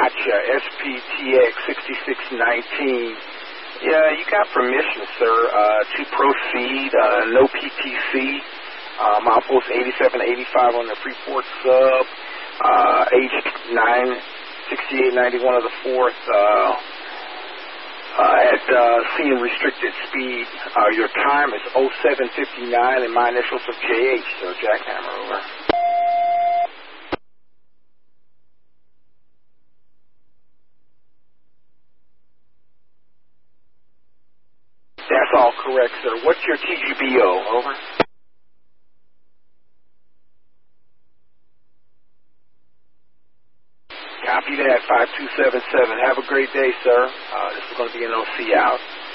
Gotcha. SPTX 6619. Yeah, you got permission, sir, to proceed. No PTC. Milepost 8785 on the Freeport sub. Age 96891 of the 4th. At seeing restricted speed. Your time is 0759 and my initials are JH, so Jackhammer, over. That's all correct, sir. What's your TGBO? Over. Copy that, 5277. Have a great day, sir. This is going to be an OC out.